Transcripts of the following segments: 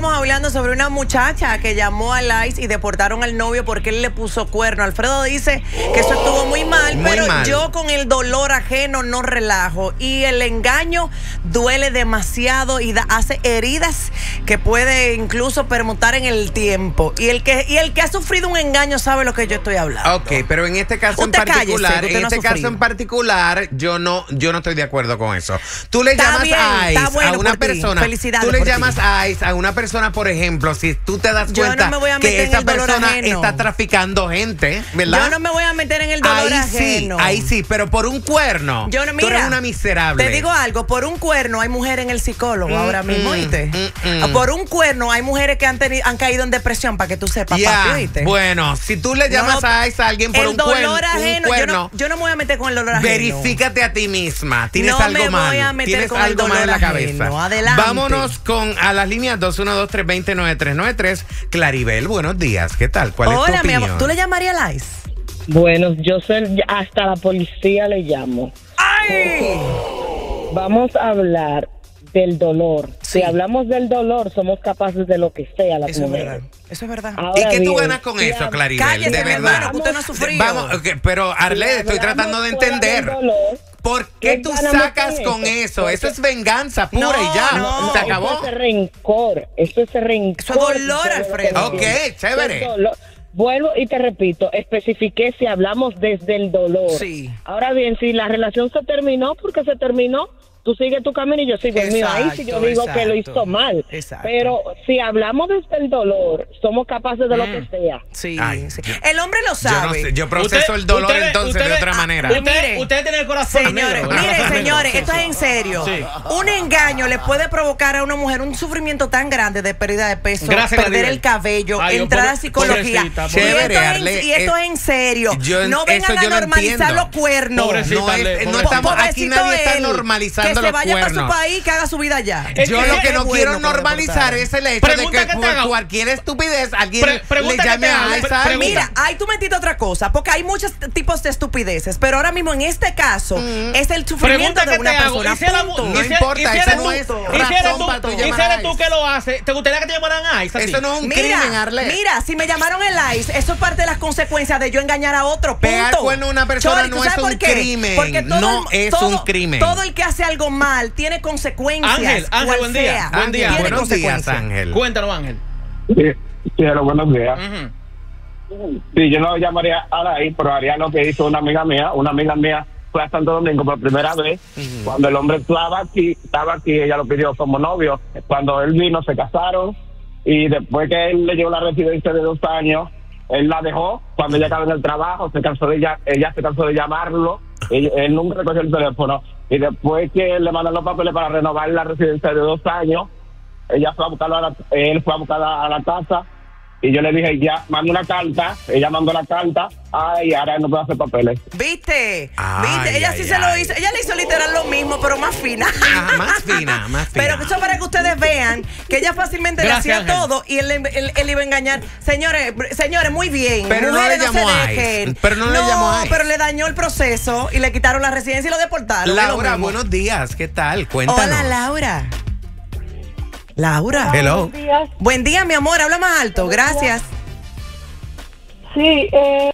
estamos hablando sobre una muchacha que llamó al ICE y deportaron al novio porque él le puso cuerno. Alfredo dice que eso estuvo muy mal, pero yo con el dolor ajeno no relajo. Y el engaño duele demasiado y hace heridas que puede incluso permutar en el tiempo. Y el que ha sufrido un engaño sabe lo que yo estoy hablando. Ok, pero en este caso en particular, yo no estoy de acuerdo con eso. Tú le llamas a ICE a una persona. Tú le llamas a ICE a una persona, por ejemplo, si tú te das cuenta que esa persona está traficando gente, ¿verdad? Yo no me voy a meter en el dolor ajeno. Ahí sí, pero por un cuerno. Tú eres una miserable. Te digo algo, por un cuerno hay mujeres en el psicólogo ahora mismo, ¿oíste? Por un cuerno hay mujeres que han caído en depresión, para que tú sepas, papi, ¿oíste? Bueno, si tú le llamas a ICE a alguien por un cuerno, yo no me voy a meter con el dolor ajeno. Verifícate a ti misma. Tienes algo mal. Tienes algo mal en la cabeza. Adelante. Vámonos a las líneas 212-320-9393. Claribel, buenos días. ¿Qué tal? ¿Cuál es tu opinión? Mi amor, ¿tú le llamarías a ICE? Bueno, yo soy, hasta la policía le llamo. ¡Ay! Vamos a hablar del dolor. Sí. Si hablamos del dolor, somos capaces de lo que sea las mujeres. Eso es verdad. Ahora ¿y qué tú ganas con eso, Claribel? Cállese, de verdad. Usted no ha sufrido. Vamos, pero Arlette, estoy tratando de entender. ¿Por qué tú sacas con eso? Eso es venganza pura y ya. Se acabó. Eso es rencor. Eso es rencor. Eso es dolor, Alfredo. Ok, chévere. Vuelvo y te repito, especifiqué si hablamos desde el dolor. Sí. Ahora bien, si la relación se terminó porque se terminó, tú sigues tu camino y yo sigo el mío. Ahí si yo digo que lo hizo mal. Exacto. Pero si hablamos desde el dolor, somos capaces de lo que sea. Sí. El hombre lo sabe. Yo proceso el dolor entonces de otra manera. Ustedes tienen el corazón. Señores, esto es en serio. Sí. Un engaño le puede provocar a una mujer un sufrimiento tan grande de pérdida de peso, perder el cabello, entrar a psicología. Y esto es en serio. No vengan a normalizar los cuernos. Aquí nadie está normalizando. Que se vaya para su país, que haga su vida allá. Yo lo que no quiero normalizar es el hecho de que por cualquier estupidez alguien le llame a ICE. Mira, ahí tú metiste otra cosa, porque hay muchos tipos de estupideces, pero ahora mismo en este caso es el sufrimiento de una persona. No importa, ese no es razón para tú llamar a ICE. Y si eres tú que lo haces, ¿te gustaría que te llamaran a ICE? Eso no es un crimen, Arlette. Mira, si me llamaron el ICE, eso es parte de las consecuencias de yo engañar a otro. Pegar cuerno a una persona no es un crimen. No es un crimen. Todo el que hace algo mal tiene consecuencias. Ángel, buen día. Buenos días, Ángel. Cuéntanos, Ángel. Sí, buenos días. Sí, yo no llamaría a la ICE, pero haría lo que hizo una amiga mía. Una amiga mía fue a Santo Domingo por primera vez. Cuando el hombre estaba aquí, ella lo pidió como novio. Cuando él vino, se casaron. Y después que él le llevó la residencia de 2 años, él la dejó. Cuando ella estaba en el trabajo, ella se cansó de llamarlo. Él nunca recogió el teléfono. Y después que le mandan los papeles para renovar la residencia de 2 años, él fue a buscarla a la casa. Y yo le dije, ya, manda una carta. Ella mandó la carta. Ay, ahora no puedo hacer papeles. ¿Viste? Ella sí se lo hizo. Ella le hizo literal lo mismo, pero más fina. Más fina. Pero eso para que ustedes vean que ella fácilmente le hacía todo y él iba a engañar. Señores, muy bien. Pero mujeres no le llamó a ICE. Pero no le llamó a ICE. Pero le dañó el proceso y le quitaron la residencia y lo deportaron. Laura, buenos días. ¿Qué tal? Cuéntanos. Hola, Laura. Hello. Buen día, mi amor. Habla más alto. Gracias. Sí,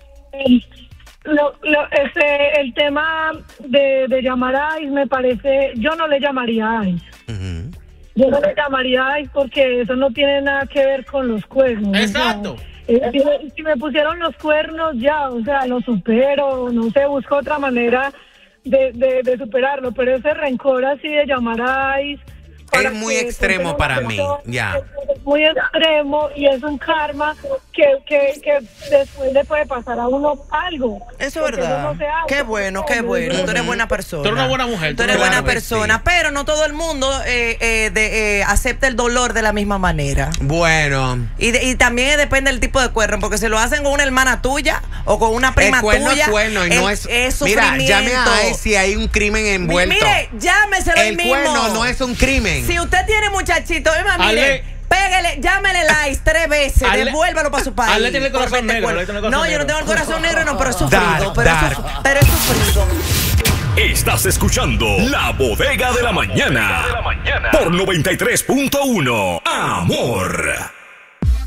el tema de llamar a ICE me parece, yo no le llamaría a ICE. Yo no le llamaría a ICE porque eso no tiene nada que ver con los cuernos. Exacto. Si me pusieron los cuernos ya, o sea, lo supero, no sé, busco otra manera de superarlo, pero ese rencor así de llamar a ICE es muy extremo para mí, ya. Es muy extremo y es un karma que después le puede pasar a uno algo. Eso es verdad. No qué bueno. Tú eres buena persona. Tú eres una buena mujer. Tú eres buena persona, sí. Pero no todo el mundo acepta el dolor de la misma manera. Bueno. Y también depende del tipo de cuerno, porque si lo hacen con una hermana tuya o con una prima tuya, es cuerno y no es sufrimiento. Mira, llame a él si hay un crimen envuelto. Mire, llámeselo el mismo. El cuerno no es un crimen. Si usted tiene muchachito, mire, pégale, llámele ICE 3 veces, devuélvalo para su país. Ale tiene el corazón negro. No, yo no tengo el corazón negro, no, pero he sufrido. Pero he sufrido. Estás escuchando La Bodega de la Mañana. Por 93.1 Amor.